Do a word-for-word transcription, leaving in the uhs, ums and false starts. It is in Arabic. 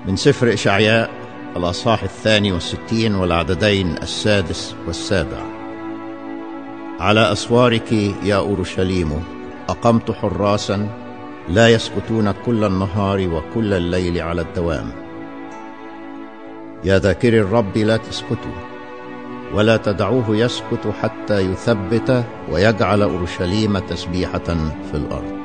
من سفر إشعياء الأصحاح الثاني والستين والعددين السادس والسابع. على أسوارك يا أورشليم أقمت حراسا لا يسكتون كل النهار وكل الليل على الدوام. يا ذاكري الرب لا تسكتوا ولا تدعوه يسكت حتى يثبت ويجعل أورشليم تسبيحة في الأرض.